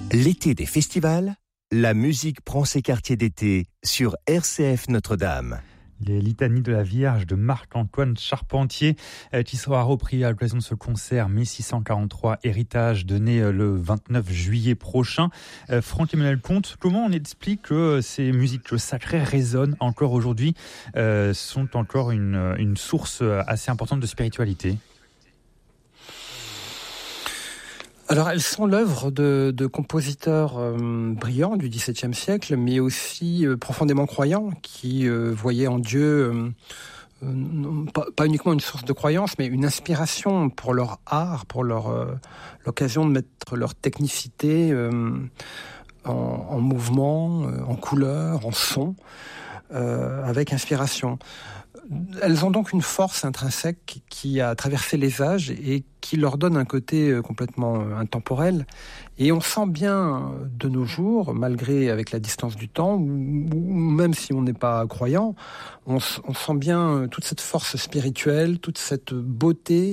L'été des festivals, la musique prend ses quartiers d'été sur RCF Notre-Dame. Les litanies de la Vierge de Marc-Antoine Charpentier, qui sera repris à l'occasion de ce concert 1643 Héritage donné le 29 juillet prochain. Franck-Emmanuel Comte, comment on explique que ces musiques sacrées résonnent encore aujourd'hui, sont encore une source assez importante de spiritualité ? Alors, elles sont l'œuvre de compositeurs brillants du XVIIe siècle, mais aussi profondément croyants, qui voyaient en Dieu pas uniquement une source de croyance, mais une inspiration pour leur art, pour l'occasion de mettre leur technicité en mouvement, en couleur, en son, avec inspiration. Elles ont donc une force intrinsèque qui a traversé les âges et qui leur donne un côté complètement intemporel. Et on sent bien de nos jours, malgré avec la distance du temps, ou même si on n'est pas croyant, on sent bien toute cette force spirituelle, toute cette beauté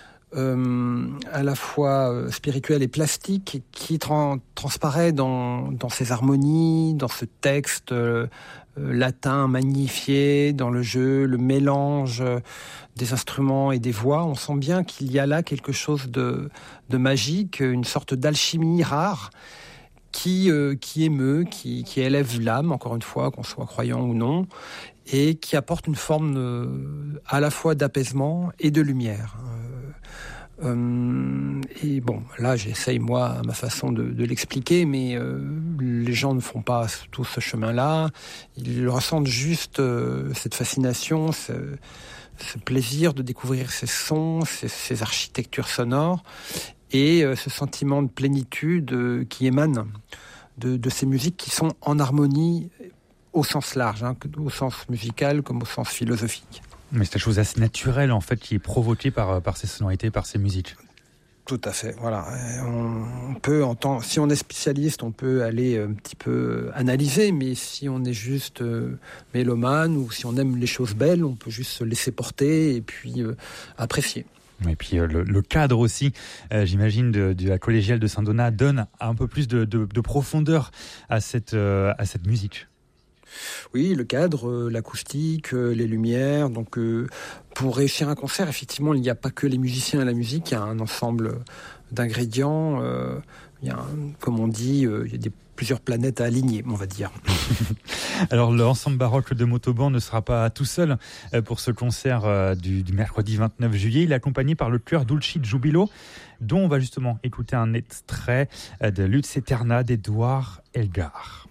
à la fois spirituelle et plastique qui transparaît dans ces harmonies, dans ce texte latin magnifié, dans le jeu, le mélange des instruments et des voix. On sent bien qu'il y a là quelque chose de magique, une sorte d'alchimie rare qui émeut, qui élève l'âme, encore une fois, qu'on soit croyant ou non, et qui apporte une forme à la fois d'apaisement et de lumière. Et bon, là j'essaye moi à ma façon de l'expliquer, mais les gens ne font pas tout ce chemin-là. Ils ressentent juste cette fascination, ce plaisir de découvrir ces sons, ces architectures sonores, et ce sentiment de plénitude qui émane de ces musiques qui sont en harmonie au sens large, au sens musical comme au sens philosophique. Mais c'est quelque chose d'assez naturel en fait qui est provoqué par ces sonorités, par ces musiques. Tout à fait, voilà. On peut si on est spécialiste, on peut aller un petit peu analyser, mais si on est juste mélomane ou si on aime les choses belles, on peut juste se laisser porter et puis apprécier. Et puis le cadre aussi, j'imagine, de la collégiale de Saint-Donat donne un peu plus de profondeur à cette musique. Oui, le cadre, l'acoustique, les lumières. Donc, pour réussir un concert, effectivement, il n'y a pas que les musiciens et la musique. Il y a un ensemble d'ingrédients. Comme on dit, il y a plusieurs planètes à aligner, on va dire. Alors, l'ensemble baroque de Montauban ne sera pas tout seul pour ce concert du mercredi 29 juillet. Il est accompagné par le chœur Dulci Giubilo, dont on va justement écouter un extrait de Lux Aeterna d'Édouard Elgar.